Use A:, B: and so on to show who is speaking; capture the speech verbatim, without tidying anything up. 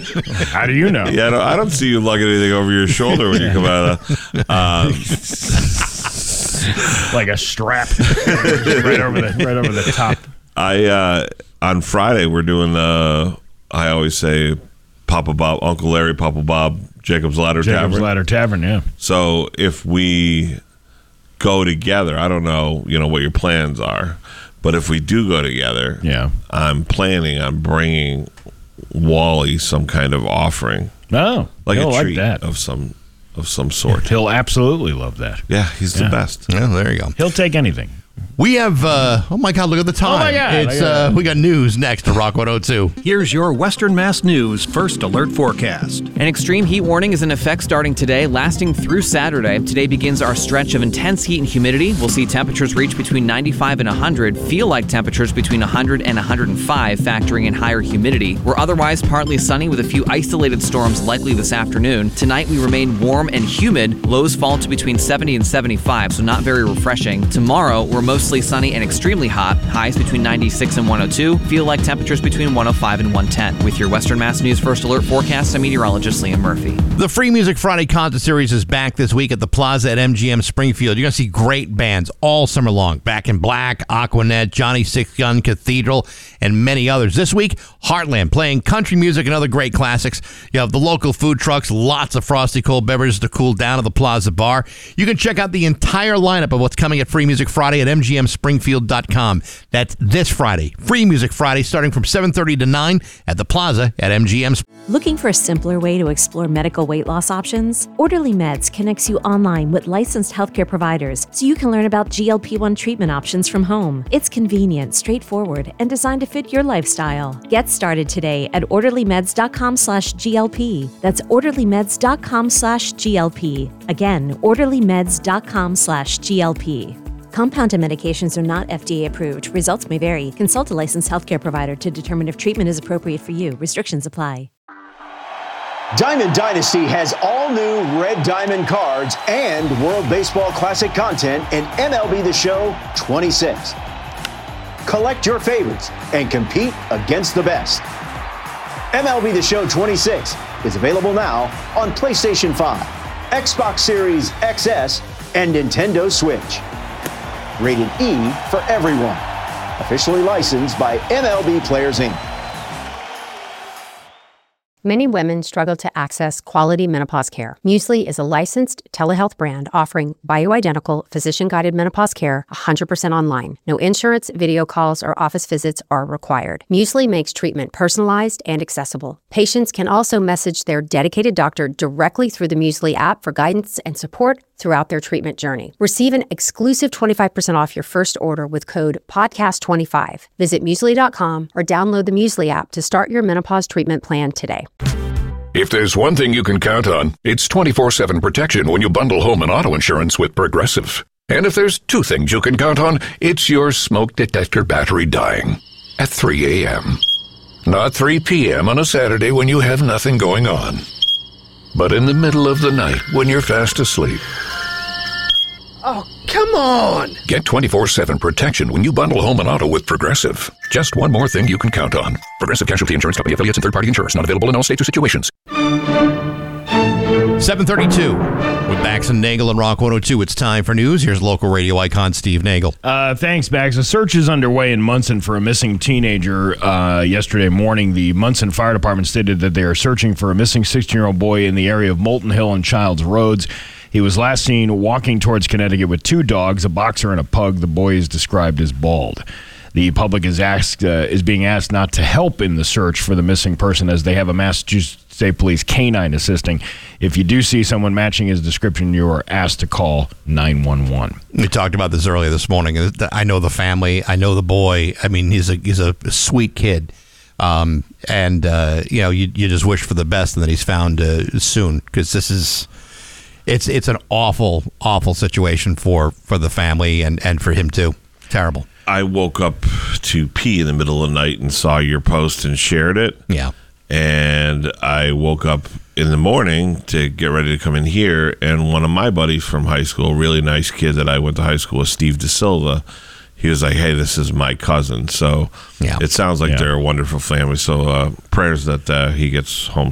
A: How do you know?
B: Yeah, I don't, I don't see you lugging anything over your shoulder when you come out of the... Um,
A: like a strap right over the right over the top.
B: I uh, on Friday we're doing the I always say Papa Bob, Uncle Larry, Papa Bob, Jacob's Ladder
A: Jacob's
B: Tavern.
A: Ladder Tavern, yeah.
B: So if we go together, I don't know, you know what your plans are, but if we do go together,
A: yeah,
B: I'm planning on bringing Wally some kind of offering.
A: Oh,
B: like a
A: like
B: treat
A: that.
B: of some. Of some sort.
A: He'll absolutely love that.
B: Yeah, he's
A: yeah.
B: the best.
C: Yeah, there you go.
A: He'll take anything.
C: We have, uh, oh my God, look at the time.
A: Oh my God.
C: It's, uh, we got news next to Rock one oh two.
D: Here's your Western Mass News First Alert Forecast.
E: An extreme heat warning is in effect starting today, lasting through Saturday. Today begins our stretch of intense heat and humidity. We'll see temperatures reach between ninety-five and one hundred, feel like temperatures between one hundred and one hundred five, factoring in higher humidity. We're otherwise partly sunny with a few isolated storms likely this afternoon. Tonight we remain warm and humid. Lows fall to between seventy and seventy-five, so not very refreshing. Tomorrow we're mostly sunny and extremely hot. Highs between ninety-six and one oh two. Feel like temperatures between one oh five and one ten. With your Western Mass News First Alert forecast, I'm meteorologist Liam Murphy.
C: The Free Music Friday concert series is back this week at the Plaza at M G M Springfield. You're going to see great bands all summer long. Back in Black, Aquanet, Johnny Six Gun, Cathedral, and many others. This week, Heartland playing country music and other great classics. You have the local food trucks, lots of frosty cold beverages to cool down at the Plaza Bar. You can check out the entire lineup of what's coming at Free Music Friday at M G M Springfield dot com. That's this Friday. Free Music Friday starting from seven thirty to nine at the Plaza at M G M.
F: Looking for a simpler way to explore medical weight loss options? Orderly Meds connects you online with licensed healthcare providers so you can learn about G L P one treatment options from home. It's convenient, straightforward, and designed to fit your lifestyle. Get started today at orderly meds dot com slash G L P. That's orderly meds dot com slash G L P. Again, orderly meds dot com slash G L P. Compounded medications are not F D A approved. Results may vary. Consult a licensed healthcare provider to determine if treatment is appropriate for you. Restrictions apply.
G: Diamond Dynasty has all new Red Diamond cards and World Baseball Classic content in M L B The Show twenty-six. Collect your favorites and compete against the best. M L B The Show twenty-six is available now on PlayStation five, Xbox Series X S, and Nintendo Switch. Rated E for everyone. Officially licensed by M L B Players, Incorporated.
H: Many women struggle to access quality menopause care. Muesli is a licensed telehealth brand offering bioidentical, physician-guided menopause care one hundred percent online. No insurance, video calls, or office visits are required. Muesli makes treatment personalized and accessible. Patients can also message their dedicated doctor directly through the Muesli app for guidance and support throughout their treatment journey. Receive an exclusive twenty-five percent off your first order with code podcast twenty-five. Visit muesli dot com or download the Muesli app to start your menopause treatment plan today.
I: If there's one thing you can count on, it's twenty-four seven protection when you bundle home and auto insurance with Progressive. And if there's two things you can count on, it's your smoke detector battery dying at three a.m. Not three p.m. on a Saturday when you have nothing going on, but in the middle of the night when you're fast asleep.
J: Oh, come on!
I: Get twenty-four seven protection when you bundle home and auto with Progressive. Just one more thing you can count on. Progressive Casualty Insurance Company affiliates and third-party insurers. Not available in all states or situations.
C: seven thirty-two with Bax and Nagel and Rock one oh two. It's time for news. Here's local radio icon Steve Nagel.
A: Uh, thanks, Bax. A search is underway in Munson for a missing teenager. Uh, yesterday morning, the Munson Fire Department stated that they are searching for a missing sixteen-year-old boy in the area of Molten Hill and Childs Roads. He was last seen walking towards Connecticut with two dogs, a boxer and a pug. The boy is described as bald. The public is asked uh, is being asked not to help in the search for the missing person, as they have a Massachusetts State Police canine assisting. If you do see someone matching his description, you are asked to call nine one one.
C: We talked about this earlier this morning. I know the family. I know the boy. I mean, he's a he's a sweet kid. Um, and, uh, you know, you, you just wish for the best and that he's found uh, soon, because this is... It's it's an awful, awful situation for, for the family and, and for him, too. Terrible.
B: I woke up to pee in the middle of the night and saw your post and shared it.
C: Yeah.
B: And I woke up in the morning to get ready to come in here, and one of my buddies from high school, a really nice kid that I went to high school with, Steve De Silva, he was like, hey, this is my cousin. So
C: yeah.
B: It sounds like
A: yeah.
B: they're a wonderful family. So uh, prayers that uh, he gets home